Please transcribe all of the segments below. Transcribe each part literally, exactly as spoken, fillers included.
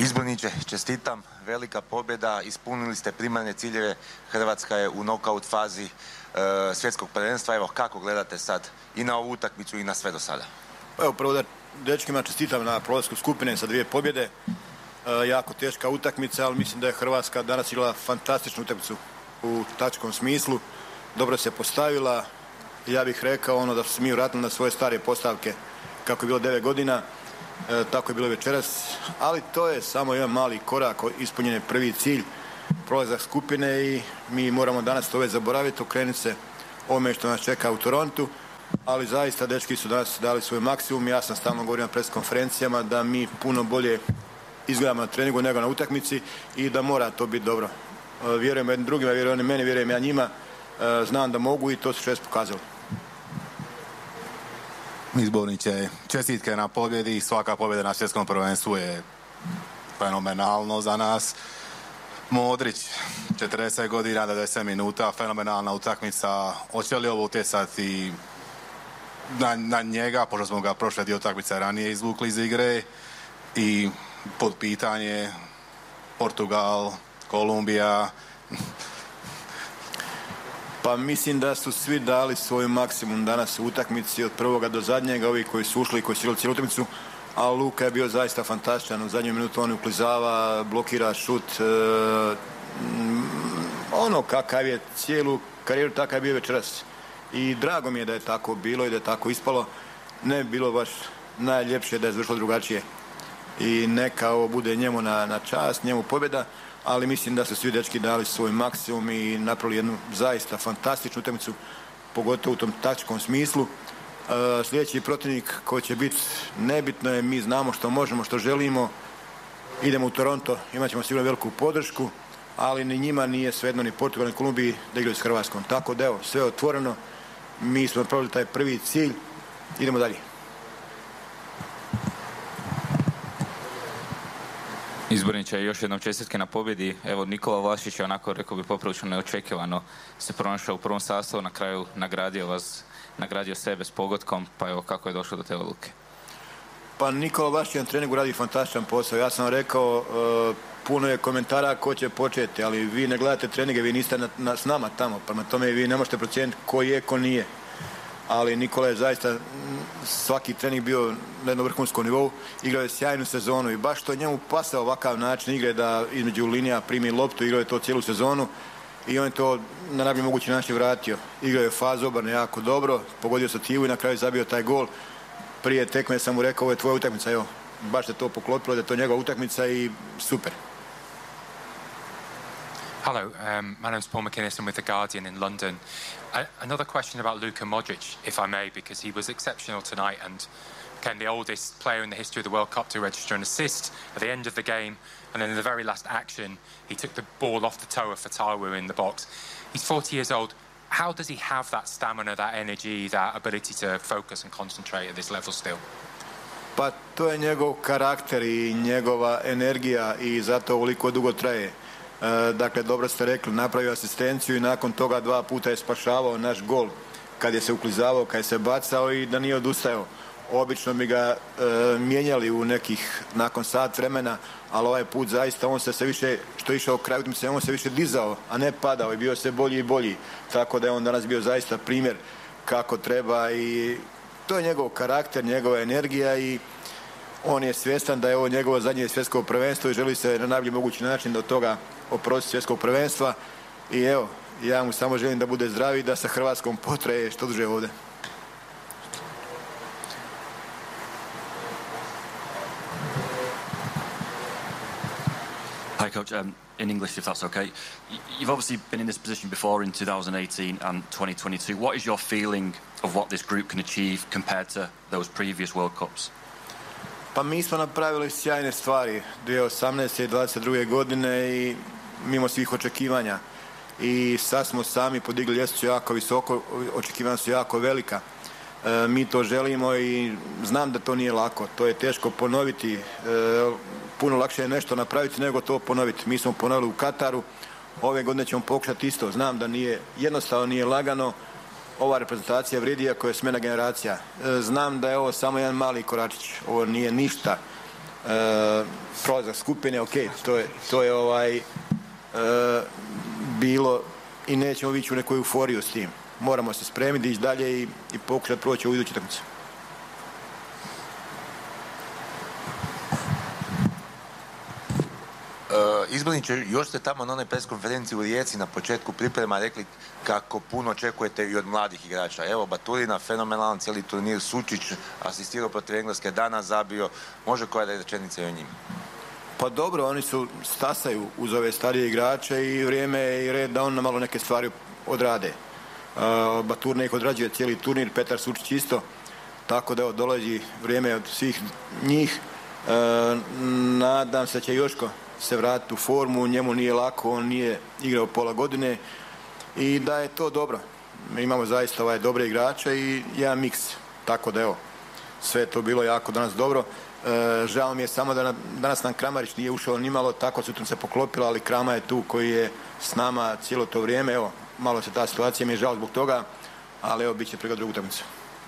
Izborniče, čestitam, velika pobjeda, ispunili ste primarne ciljeve, Hrvatska je u nokaut fazi e, svjetskog prvenstva. Evo, kako gledate sad i na ovu utakmicu i na sve do sada? Evo, prvo da dečkima čestitam na prolasku skupine sa dvije pobjede. E, jako teška utakmica, ali mislim da je Hrvatska danas igrala fantastičnu utakmicu u taktičkom smislu. Dobro se postavila, ja bih rekao ono da su mi vratili na svoje stare postavke kako je bilo devet godina. E, tako je bilo večeras, ali to je samo jedan mali korak, ispunjen je prvi cilj, prolazak skupine i mi moramo danas to već zaboraviti, okrenuti se ovome što nas čeka u Torontu, ali zaista dečki su danas dali svoj maksimum. Ja sam stalno govorio na pres konferencijama da mi puno bolje izgledamo na treningu nego na utakmici i da mora to biti dobro. E, vjerujem jednim drugima, vjerujem oni meni, vjerujem ja njima, e, znam da mogu i to su čest pokazali. Izborniče, čestitke na pobjedi. Svaka pobjeda na svjetskom prvenstvu je fenomenalno za nas. Modrić, četrdeset godina, devedeset minuta, fenomenalna utakmica. Hoće li ovo utjecati na, na njega, pošto smo ga prošle dio utakmice ranije izvukli iz igre, i pod pitanje Portugal, Kolumbija? Pa mislim da su svi dali svoj maksimum danas u utakmici od prvoga do zadnjega, ovi koji su ušli i koji su igrali cijelu utakmicu, a Luka je bio zaista fantastičan. U zadnju minutu on uklizava, blokira šut, e, ono kakav je cijelu karijeru, takav je bio večeras. I drago mi je da je tako bilo i da je tako ispalo. Ne bi bilo baš najljepše da je završilo drugačije. I neka ovo bude njemu na, na čast, njemu pobjeda, ali mislim da su svi dečki dali svoj maksimum i napravili jednu zaista fantastičnu utakmicu, pogotovo u tom taktičkom smislu. E, sljedeći protivnik koji će biti, nebitno je, mi znamo što možemo, što želimo. Idemo u Toronto, imat ćemo sigurno veliku podršku, ali ni njima nije svejedno, ni Portugal, ni Kolumbiji, da igraju s Hrvatskom. Tako da evo, sve je otvoreno, mi smo napravili taj prvi cilj, idemo dalje. Izborniče, još jednom čestitke na pobjedi. Evo, Nikola Vlašić je onako, rekao bi, poprilično neočekivano se pronašao u prvom sastavu, na kraju nagradio vas, nagradio sebe s pogodkom, pa evo, kako je došlo do te odluke? Pa Nikola Vlašić na treningu radi fantastičan posao. Ja sam rekao, uh, puno je komentara ko će početi, ali vi ne gledate treninge, vi niste na, na, s nama tamo, prema tome vi ne možete procijeniti ko je, ko nije. Ali Nikola je zaista svaki trening bio na jednom vrhunskom nivou, igrao je sjajnu sezonu i baš to njemu pasao ovakav način igre da između linija primi loptu, igrao je to cijelu sezonu i on je to na najbolji mogući način vratio. Igrao je fazu obrane jako dobro, pogodio stativu i na kraju zabio taj gol. Prije tekme sam mu rekao, ovo je tvoja utakmica, evo, baš se to poklopilo da je to njegova utakmica i super. Hello, um, my name's Paul McInnes. I'm with The Guardian in London. Uh, another question about Luka Modric, if I may, because he was exceptional tonight and became the oldest player in the history of the World Cup to register an assist at the end of the game. And then in the very last action, he took the ball off the toe of Fatawu in the box. He's forty years old. How does he have that stamina, that energy, that ability to focus and concentrate at this level still? Pa to je njegov karakter i njegova energija i zato ovoliko dugo traje. E, dakle, dobro ste rekli, napravio asistenciju i nakon toga dva puta je spašavao naš gol kad je se uklizavao, kad je se bacao i da nije odustajao. Obično bi ga e, mijenjali u nekih nakon sat vremena, ali ovaj put zaista on se sve više, što je išao kraj utakmice, on se više dizao, a ne padao i bio se bolji i bolji. Tako da je on danas bio zaista primjer kako treba i to je njegov karakter, njegova energija i on je svjestan da je ovo njegovo zadnje svjetsko prvenstvo i želi se na najbolji mogući način do toga oprosti svjetskog prvenstva i evo, ja mu samo želim da bude zdrav i da sa Hrvatskom potraje što duže ovdje. Hi, Coach. Um, in English, if that's okay. You've obviously been in this position before in two thousand eighteen and twenty twenty-two. What is your feeling of what this group can achieve compared to those previous World Cups? Pa mi smo napravili sjajne stvari dvije tisuće osamnaeste i dvadeset druge godine i mimo svih očekivanja. I sad smo sami podigli ljestvicu jako visoko, očekivanja su jako velika. E, mi to želimo i znam da to nije lako, to je teško ponoviti. E, puno lakše je nešto napraviti nego to ponoviti. Mi smo ponovili u Kataru, ove godine ćemo pokušati isto. Znam da nije jednostavno, nije lagano. Ova reprezentacija vrijedi iako je smjena generacija. E, znam da je ovo samo jedan mali koračić, ovo nije ništa. e, prolazak skupine, ok, to je, to je ovaj, e, bilo i nećemo ići u neku euforiju s tim. Moramo se spremiti, ići dalje i, i pokušati proći u iduću utakmicu. Izborniče, još ste tamo na onoj pres konferenciji u Rijeci na početku priprema rekli kako puno očekujete i od mladih igrača. Evo, Baturina, fenomenalan cijeli turnir, Sučić asistirao protiv Engleske, danas zabio. Može koja rečenica i o njima? Pa dobro, oni su stasaju uz ove starije igrače i vrijeme je i red da on malo neke stvari odrade. Uh, Baturina ih odrađuje cijeli turnir, Petar Sučić isto, tako da evo, dolazi vrijeme od svih njih. Uh, nadam se da će Joško se vratiti u formu, njemu nije lako, on nije igrao pola godine i da je to dobro. Mi imamo zaista ovaj dobre igrače i jedan miks, tako da evo, sve je to bilo jako danas dobro. E, žao mi je samo da na, danas nam Kramarić nije ušao nimalo, tako su tu se poklopilo, ali Krama je tu koji je s nama cijelo to vrijeme, evo, malo se ta situacija, mi je žao zbog toga, ali evo, bit će preko drugu utakmicu.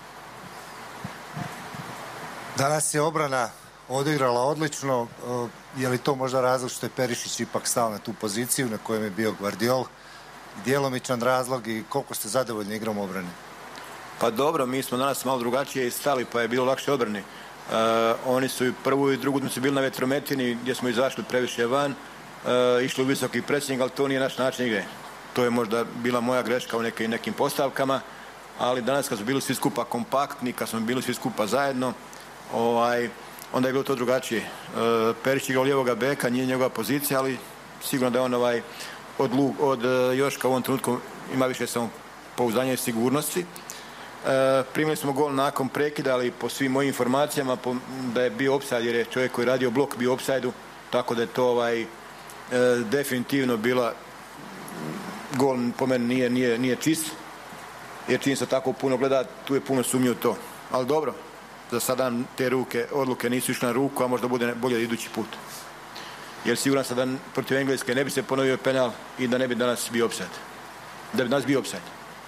Danas je obrana odigrala odlično. Je li to možda razlog što je Perišić ipak stao na tu poziciju na kojem je bio Gvardiol? Djelomičan razlog i koliko ste zadovoljni igrom obrane? Pa dobro, mi smo danas malo drugačije stali, pa je bilo lakše odbrani. Uh, oni su i prvu i drugu su bili na vetrometini gdje smo izašli previše van, uh, išli u visoki pressing, ali to nije naš način igre. To je možda bila moja greška u nekim, nekim postavkama, ali danas kad su bili svi skupa kompaktni, kad smo bili svi skupa zajedno, ovaj, onda je bilo to drugačije. Uh, Perišić igrao lijevoga beka, nije njegova pozicija, ali sigurno da je on ovaj, od, od Joška u ovom trenutku ima više samopouzdanja i sigurnosti. E, primili smo gol nakon prekida, ali po svim mojim informacijama po, da je bio opsajd, jer je čovjek koji je radio blok bio opsajdu, tako da je to ovaj, e, definitivno bila gol po meni nije, nije, nije čist, jer čim se tako puno gleda, tu je puno sumnje u to. Ali dobro, za sada te ruke, odluke nisu išle na ruku, a možda bude bolje idući put. Jer siguran sam da protiv Engleske ne bi se ponovio penal i da ne bi danas bio opsajd. Da bi danas bio opsajd.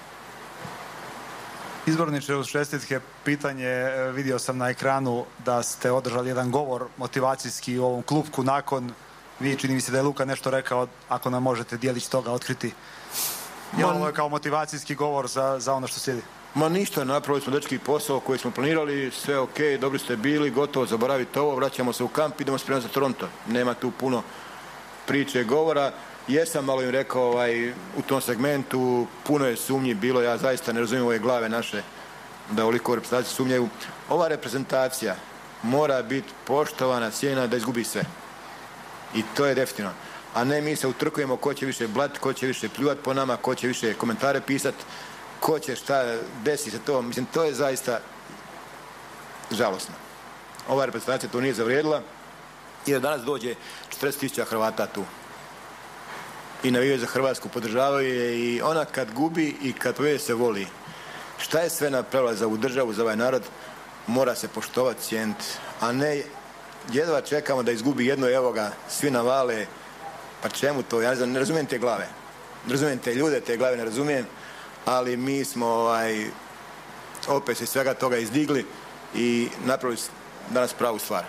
Izborniče, uz čestitke, pitanje, vidio sam na ekranu da ste održali jedan govor motivacijski u ovom klupku nakon, vi čini mi se da je Luka nešto rekao, ako nam možete dijelić toga otkriti. Je li ovo je kao motivacijski govor za, za ono što slijedi? Ma ništa, napravili smo dečki posao koji smo planirali, sve ok, dobri ste bili, gotovo, zaboravite ovo, vraćamo se u kamp, idemo spremati za Toronto. Nema tu puno priče, govora. Jesam malo im rekao ovaj, u tom segmentu, puno je sumnji bilo, ja zaista ne razumijem ove glave naše da oliko reprezentacije sumnjaju. Ova reprezentacija mora biti poštovana, cijenjena da izgubi sve. I to je definitivno. A ne mi se utrkujemo ko će više blat, ko će više pljuvat po nama, ko će više komentare pisat, ko će šta, desi se to. Mislim, to je zaista žalosno. Ova reprezentacija to nije zavrijedila i da danas dođe četrdeset tisuća Hrvata tu. I navijaju za Hrvatsku, podržavaju je i ona kad gubi i kad pobjedi se voli. Šta je sve napravila za ovu državu, za ovaj narod, mora se poštovati, cijeniti, a ne jedva čekamo da izgubi jedno, evo ga, svi navale, pa čemu to, ja ne znam, ne razumijem te glave, ne razumijem te ljude, te glave ne razumijem, ali mi smo ovaj, opet se svega toga izdigli i napravili danas pravu stvar.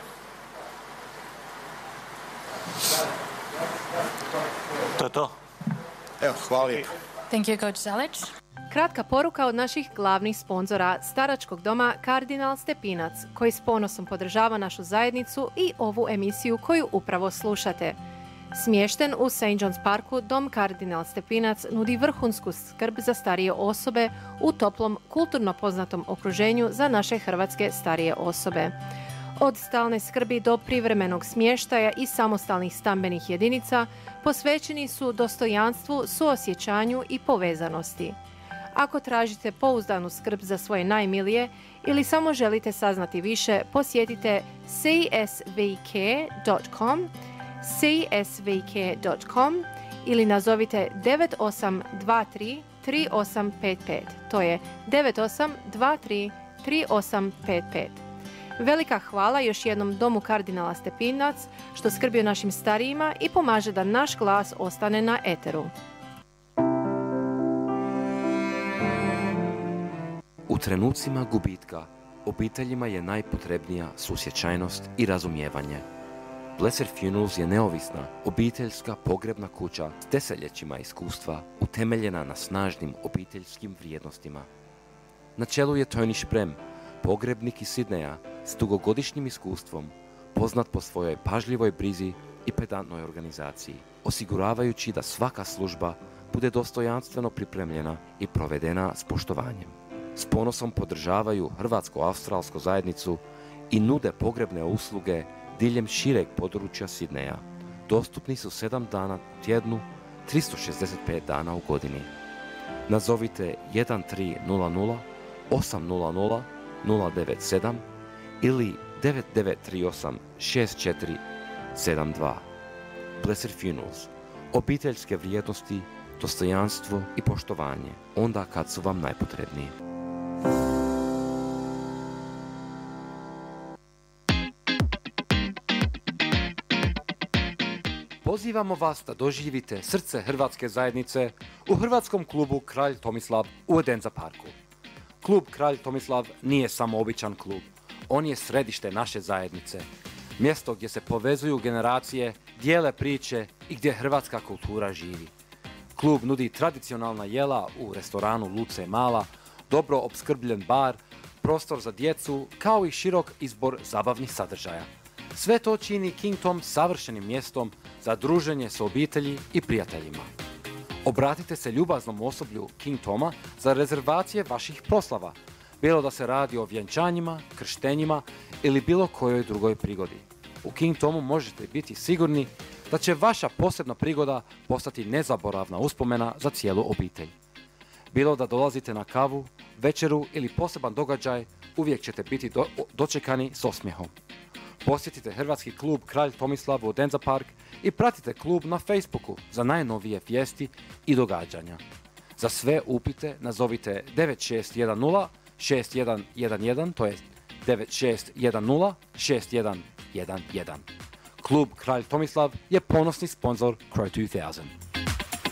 To je to. Evo, hvala lijepo. Thank you, Coach Zalić. Kratka poruka od naših glavnih sponzora staračkog doma Kardinal Stepinac, koji s ponosom podržava našu zajednicu i ovu emisiju koju upravo slušate. Smješten u Saint John's Parku, dom Kardinal Stepinac nudi vrhunsku skrb za starije osobe u toplom, kulturno poznatom okruženju za naše hrvatske starije osobe. Od stalne skrbi do privremenog smještaja i samostalnih stambenih jedinica posvećeni su dostojanstvu, suosjećanju i povezanosti. Ako tražite pouzdanu skrb za svoje najmilije ili samo želite saznati više, posjetite c s v k dot com, c s v k dot com ili nazovite devet osam dva tri tri osam pet pet. To je devet osam dva tri tri osam pet pet. Velika hvala još jednom domu Kardinala Stepinac što skrbi o našim starijima i pomaže da naš glas ostane na eteru. U trenucima gubitka obiteljima je najpotrebnija susjećajnost i razumijevanje. Blesser Funerals je neovisna, obiteljska pogrebna kuća s desetljećima iskustva utemeljena na snažnim obiteljskim vrijednostima. Na čelu je Tony Šprem, pogrebnik iz Sidneja s dugogodišnjim iskustvom, poznat po svojoj pažljivoj brizi i pedantnoj organizaciji, osiguravajući da svaka služba bude dostojanstveno pripremljena i provedena s poštovanjem. S ponosom podržavaju hrvatsko-australsku zajednicu i nude pogrebne usluge diljem šireg područja Sidneja. Dostupni su sedam dana u tjednu, tristo šezdeset pet dana u godini. Nazovite jedan tri nula nula osam nula nula nula devet sedam ili devet devet tri osam šest četiri sedam dva. Blesser Funerals. Obiteljske vrijednosti, dostojanstvo i poštovanje onda kad su vam najpotrebniji. Pozivamo vas da doživite srce hrvatske zajednice u hrvatskom klubu Kralj Tomislav u Edensza parku. Klub Kralj Tomislav nije samo običan klub, on je središte naše zajednice. Mjesto gdje se povezuju generacije, dijele priče i gdje hrvatska kultura živi. Klub nudi tradicionalna jela u restoranu Luce Mala, dobro opskrbljen bar, prostor za djecu, kao i širok izbor zabavnih sadržaja. Sve to čini King Tom savršenim mjestom za druženje s obitelji i prijateljima. Obratite se ljubaznom osoblju King Toma za rezervacije vaših proslava, bilo da se radi o vjenčanjima, krštenjima ili bilo kojoj drugoj prigodi. U King Tomu možete biti sigurni da će vaša posebna prigoda postati nezaboravna uspomena za cijelu obitelj. Bilo da dolazite na kavu, večeru ili poseban događaj, uvijek ćete biti do, dočekani s osmijehom. Posjetite hrvatski klub Kralj Tomislav u Edensza park i pratite klub na Facebooku za najnovije vijesti i događanja. Za sve upite nazovite devet šest jedan nula šest jedan jedan jedan, to je devet šest jedan nula šest jedan jedan jedan. Klub Kralj Tomislav je ponosni sponzor Crow two thousand.